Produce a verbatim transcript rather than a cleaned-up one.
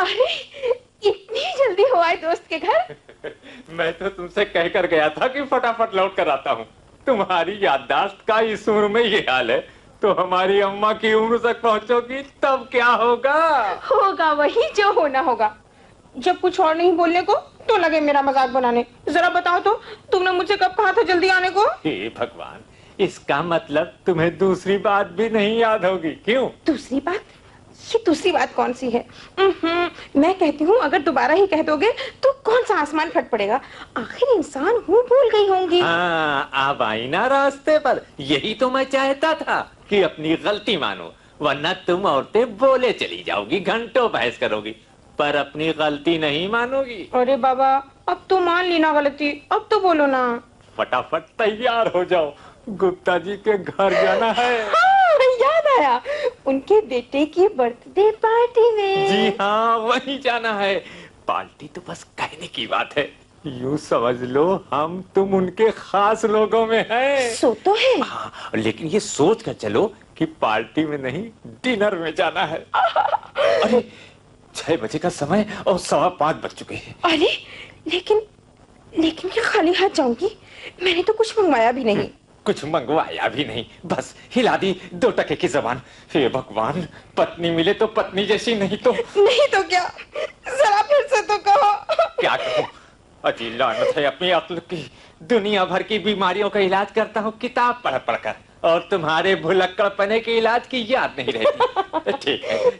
अरे इतनी जल्दी हो आए दोस्त के घर? मैं तो तुमसे कहकर गया था कि फटाफट लौट कर आता हूँ। तुम्हारी याददाश्त का इस उम्र में ये हाल है तो हमारी अम्मा की उम्र तक पहुंचोगी तब क्या होगा? होगा वही जो होना होगा। जब कुछ और नहीं बोलने को तो लगे मेरा मजाक बनाने। जरा बताओ तो तुमने मुझसे कब कहा था जल्दी आने को? हे भगवान, इसका मतलब तुम्हें दूसरी बात भी नहीं याद होगी। क्यों? दूसरी बात? ये दूसरी बात कौन सी है? मैं कहती हूँ अगर दोबारा ही कह दोगे तो कौन सा आसमान फट पड़ेगा। आखिर इंसान हूँ, भूल गई होंगी। हाँ, अब आई ना रास्ते पर। यही तो मैं चाहता था कि अपनी गलती मानो, वरना तुम औरतें बोले चली जाओगी, घंटों बहस करोगी, पर अपनी गलती नहीं मानोगी। अरे बाबा, अब तो मान ली ना गलती, अब तो बोलो ना। फटाफट तैयार हो जाओ, गुप्ता जी के घर जाना है। हाँ, याद आया, उनके बेटे की बर्थडे पार्टी में। जी हाँ, वहीं जाना है। पार्टी तो बस कहने की बात है, यूं समझ लो हम तुम उनके खास लोगों में हैं। सो तो है। हाँ, लेकिन ये सोच कर चलो कि पार्टी में नहीं डिनर में जाना है। अरे छह बजे का समय और सवा पाँच बज चुके हैं। अरे लेकिन लेकिन क्या खाली हाथ जाऊंगी? मैंने तो कुछ मंगवाया भी नहीं। कुछ मंगवाया भी नहीं, बस हिला दी दो टके की जबान। हे भगवान, पत्नी मिले तो पत्नी जैसी, नहीं तो नहीं तो क्या? जरा फिर से तो कहो। क्या कहूँ? अजी लानत है अपनी अक्ल की। दुनिया भर की बीमारियों का इलाज करता हूँ किताब पढ़ पढ़कर, और तुम्हारे भुलक्कड़पने के इलाज की याद नहीं रहती। ठीक है,